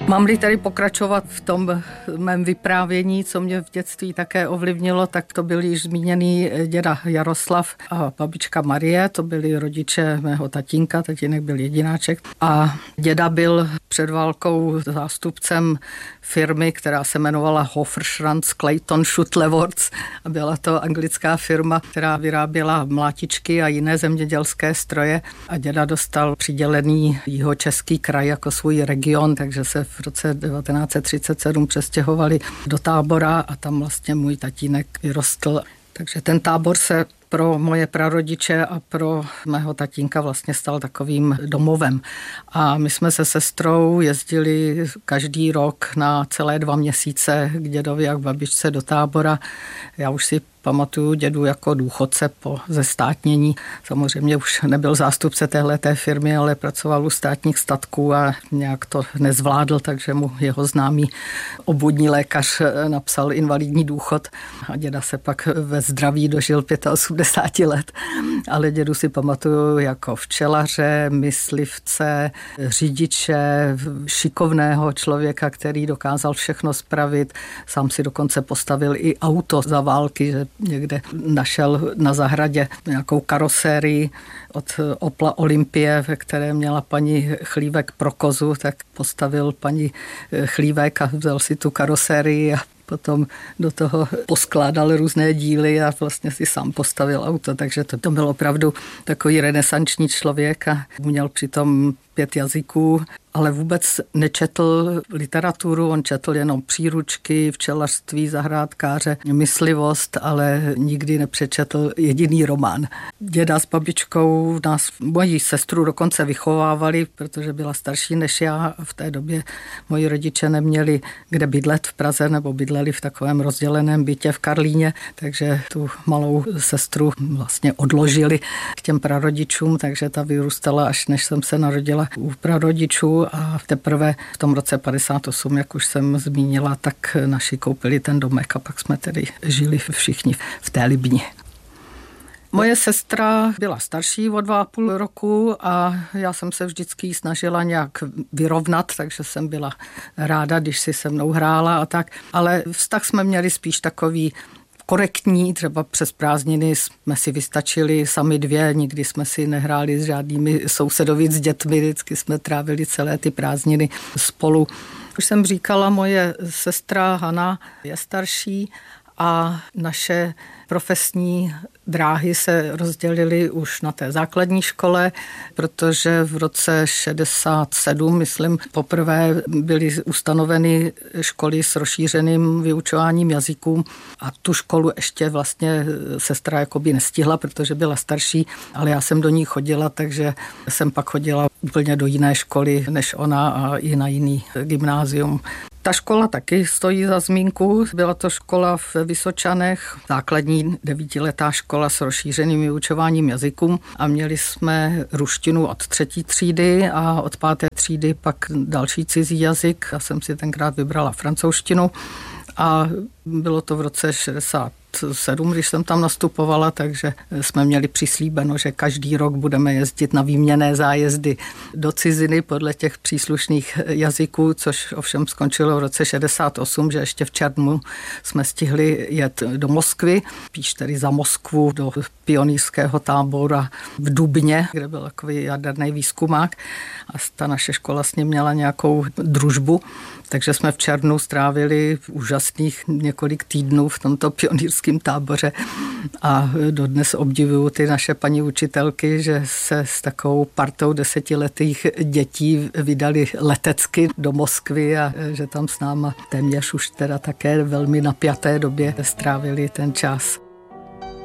Mám-li tady pokračovat v tom mém vyprávění, co mě v dětství také ovlivnilo, tak to byl již zmíněný děda Jaroslav a babička Marie, to byli rodiče mého tatínka, tatínek byl jedináček a děda byl před válkou zástupcem firmy, která se jmenovala Hofferschranz Clayton Schuttleworth a byla to anglická firma, která vyráběla mlátičky a jiné zemědělské stroje a děda dostal přidělený Jihočeský kraj jako svůj region, takže se v roce 1937 přestěhovali do Tábora a tam vlastně můj tatínek vyrostl. Takže ten Tábor se pro moje prarodiče a pro mého tatínka vlastně stal takovým domovem. A my jsme se sestrou jezdili každý rok na celé 2 měsíce k dědovi a k babičce do Tábora. Já už si pamatuju dědu jako důchodce po zestátnění. Samozřejmě už nebyl zástupce téhleté firmy, ale pracoval u státních statků a nějak to nezvládl, takže mu jeho známý obvodní lékař napsal invalidní důchod a děda se pak ve zdraví dožil 85 let. Ale dědu si pamatuju jako včelaře, myslivce, řidiče, šikovného člověka, který dokázal všechno spravit. Sám si dokonce postavil i auto za války, že někde našel na zahradě nějakou karosérii od Opla Olympie, ve které měla paní Chlívek pro kozu, tak postavil paní Chlívek a vzal si tu karosérii a potom do toho poskládal různé díly a vlastně si sám postavil auto, takže to byl opravdu takový renesanční člověk a uměl přitom 5 jazyků, ale vůbec nečetl literaturu, on četl jenom příručky, včelařství, zahrádkáře, myslivost, ale nikdy nepřečetl jediný román. Děda s babičkou nás, moji sestru dokonce vychovávali, protože byla starší než já. V té době moji rodiče neměli kde bydlet v Praze nebo bydleli v takovém rozděleném bytě v Karlíně, takže tu malou sestru vlastně odložili k těm prarodičům, takže ta vyrůstala, až než jsem se narodila u prarodičů a teprve v tom roce 58, jak už jsem zmínila, tak naši koupili ten domek a pak jsme tedy žili všichni v té Libni. Moje sestra byla starší o 2,5 roku a já jsem se vždycky snažila nějak vyrovnat, takže jsem byla ráda, když si se mnou hrála a tak, ale vztah jsme měli spíš takový korektní, třeba přes prázdniny jsme si vystačili sami 2, nikdy jsme si nehráli s žádnými sousedovi s dětmi, vždycky jsme trávili celé ty prázdniny spolu. Už jsem říkala, moje sestra Hana je starší a naše profesní dráhy se rozdělily už na té základní škole, protože v roce 67, myslím, poprvé byly ustanoveny školy s rozšířeným vyučováním jazyků a tu školu ještě vlastně sestra jakoby nestihla, protože byla starší, ale já jsem do ní chodila, takže jsem pak chodila úplně do jiné školy než ona a i na jiný gymnázium. Ta škola taky stojí za zmínku. Byla to škola v Vysočanech, základní 9letá škola s rozšířeným vyučováním jazyků a měli jsme ruštinu od 3. třídy a od 5. třídy pak další cizí jazyk. Já jsem si tenkrát vybrala francouzštinu a bylo to v roce 67, když jsem tam nastupovala, takže jsme měli přislíbeno, že každý rok budeme jezdit na výměnné zájezdy do ciziny podle těch příslušných jazyků, což ovšem skončilo v roce 68, že ještě v červnu jsme stihli jet do Moskvy, spíš tedy za Moskvu, do pionýrského tábora v Dubně, kde byl takový jaderný výzkumák a ta naše škola s ním měla nějakou družbu, takže jsme v červnu strávili úžasných několik týdnů v tomto pionýrském táboře a dodnes obdivuju ty naše paní učitelky, že se s takovou partou 10letých dětí vydali letecky do Moskvy a že tam s náma téměř už teda také velmi napjaté době strávili ten čas.